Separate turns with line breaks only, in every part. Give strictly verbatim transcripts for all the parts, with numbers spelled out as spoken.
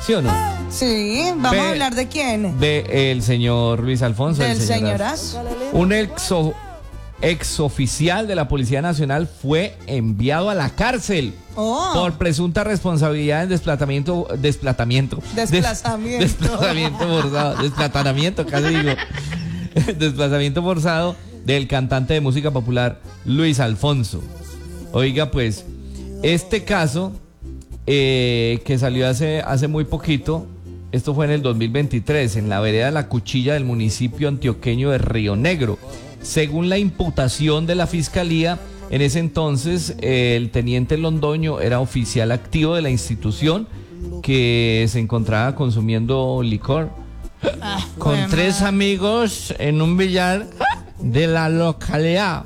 ¿sí o no?
Sí, vamos
Ve,
a hablar de quién.
De el señor Luis Alfonso.
Del
señorazo.
señorazo.
Un exo, exoficial de la Policía Nacional fue enviado a la cárcel
Oh.
por presunta responsabilidad en desplatamiento, desplatamiento,
Desplazamiento.
Des, desplazamiento forzado, desplatanamiento, casi digo, desplazamiento forzado del cantante de música popular Luis Alfonso. Oiga, pues, este caso eh, que salió hace, hace muy poquito, esto fue en el dos mil veintitrés, en la vereda La Cuchilla del municipio antioqueño de Río Negro. Según la imputación de la fiscalía, en ese entonces eh, el teniente Londoño era oficial activo de la institución que se encontraba consumiendo licor
Ah,
con
bueno.
tres amigos en un billar de la localidad.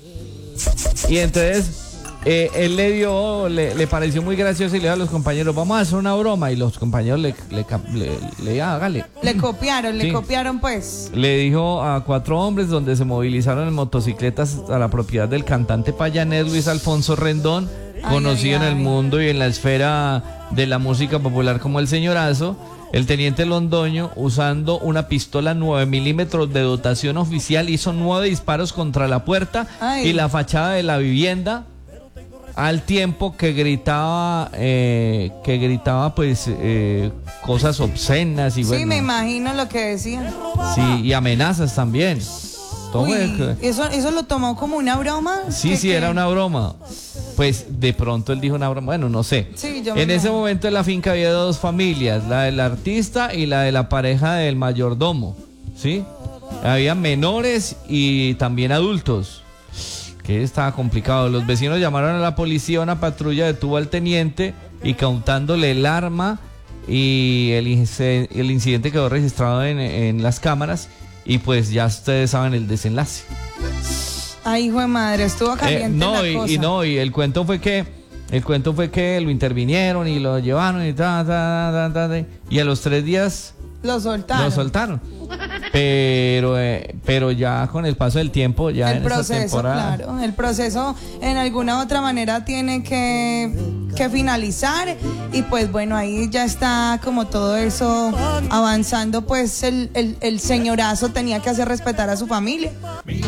Y entonces eh, él le dio, le, le pareció muy gracioso y le dijo a los compañeros, vamos a hacer una broma. Y los compañeros le, le, le, le, le hágale.
Le copiaron,
Sí.
le copiaron pues.
Le dijo a cuatro hombres donde se movilizaron en motocicletas a la propiedad del cantante payanés Luis Alfonso Rendón,
Ay,
conocido
ay,
en el
ay.
mundo y en la esfera de la música popular como el señorazo. El teniente Londoño, usando una pistola nueve milímetros de dotación oficial, hizo nueve disparos contra la puerta
Ay.
y la fachada de la vivienda, al tiempo que gritaba, eh, que gritaba pues eh, cosas obscenas y
Sí,
bueno,
me imagino lo que decían.
sí, y amenazas también. Todo
Uy,
el-
¿eso, ¿Eso lo tomó como una broma?
Sí,
¿Qué-
sí,
qué?
era una broma. Pues de pronto él dijo una broma, bueno, no sé.
Sí, yo me
En ese
imagino.
momento en la finca había dos familias, la del artista y la de la pareja del mayordomo, ¿sí? Había menores y también adultos, que estaba complicado. Los vecinos llamaron a la policía, una patrulla detuvo al teniente y cautándole el arma y el, ince- el incidente quedó registrado en, en las cámaras y pues ya ustedes saben el desenlace.
Ay, hijo de madre, estuvo
Eh,
caliente
no,
la
y,
cosa.
y no, y el cuento fue que el cuento fue que lo intervinieron y lo llevaron y ta, ta, ta, ta, ta, y a los tres días
Lo soltaron.
lo soltaron. Pero eh, pero ya con el paso del tiempo, ya
El
en esta
proceso,
temporada.
claro. El proceso en alguna otra manera tiene que, que finalizar. Y pues bueno, ahí ya está como todo eso avanzando. Pues el, el, el señorazo tenía que hacer respetar a su familia.